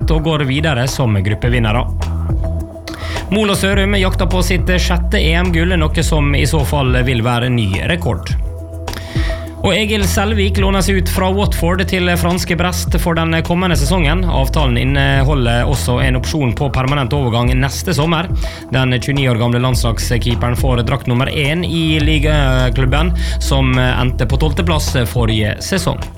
prosent og går videre som gruppevinnere. Mol og Sørum jakter på sitt 6. EM-gull, noe som i så fall vil være ny rekord. Og Egil Selvik låner seg ut fra Watford til franske Brest for den kommende sesongen. Avtalen inneholder også en opsjon på permanent overgang neste sommer. Den 29 år gamle landslagskeeperen får drakt nummer 1 i ligaklubben, som endte på 12. plass forrige sesong.